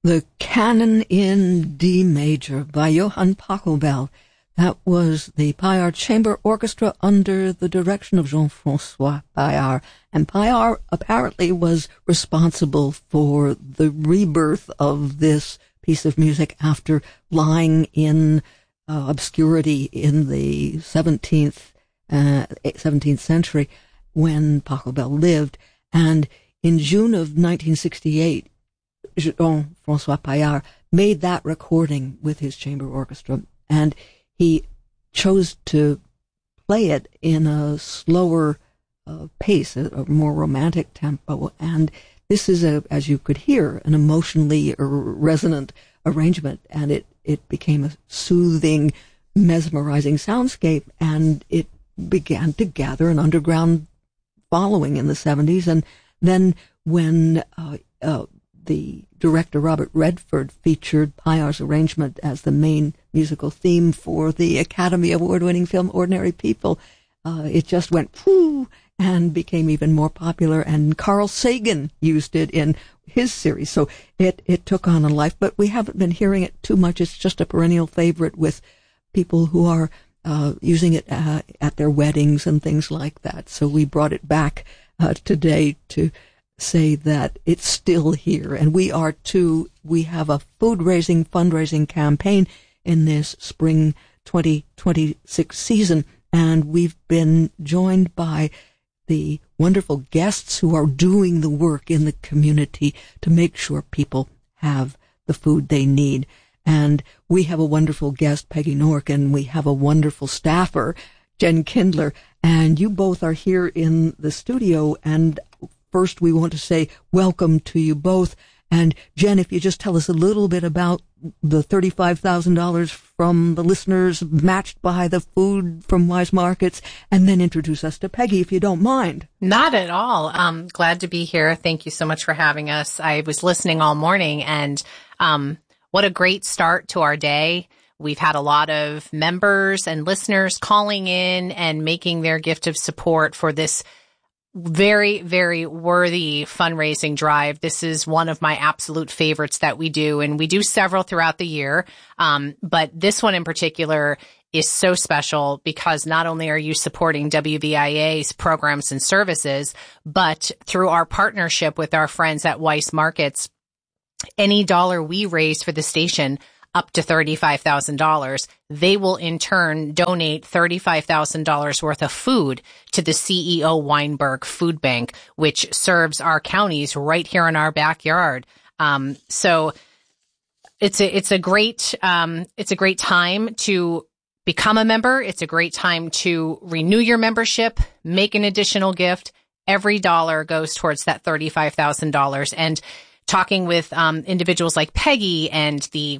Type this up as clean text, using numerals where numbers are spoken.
The Canon in D major by Johann Pachelbel. That was the Payard Chamber Orchestra under the direction of Jean-François Payard. And Payard apparently was responsible for the rebirth of this piece of music after lying in obscurity in the 17th century when Pachelbel lived. And in June of 1968, Jean-François Payard made that recording with his chamber orchestra, and he chose to play it in a slower pace, a more romantic tempo. And this is, as you could hear, an emotionally resonant arrangement, and it became a soothing, mesmerizing soundscape, and it began to gather an underground following in the 70s. And then when the director Robert Redford featured Payard's arrangement as the main musical theme for the Academy Award-winning film Ordinary People, it just went pooh and became even more popular, and Carl Sagan used it in his series. So it took on a life, but we haven't been hearing it too much. It's just a perennial favorite with people who are using it at their weddings and things like that. So we brought it back today to say that it's still here, and we are too. We have a fundraising campaign in this spring 2026 season, and we've been joined by the wonderful guests who are doing the work in the community to make sure people have the food they need. And we have a wonderful guest, Peggy Nork, and we have a wonderful staffer, Jen Kindler, and you both are here in the studio. And first, we want to say welcome to you both. And Jen, if you just tell us a little bit about the $35,000 from the listeners matched by the food from Wise Markets, and then introduce us to Peggy, if you don't mind. Not at all. Glad to be here. Thank you so much for having us. I was listening all morning, and what a great start to our day. We've had a lot of members and listeners calling in and making their gift of support for this very, very worthy fundraising drive. This is one of my absolute favorites that we do, and we do several throughout the year. But this one in particular is so special because not only are you supporting WVIA's programs and services, but through our partnership with our friends at Weiss Markets, any dollar we raise for the station up to $35,000, they will in turn donate $35,000 worth of food to the CEO Weinberg Food Bank, which serves our counties right here in our backyard. So it's a great time to become a member. It's a great time to renew your membership, make an additional gift. Every dollar goes towards that $35,000. And talking with individuals like Peggy and the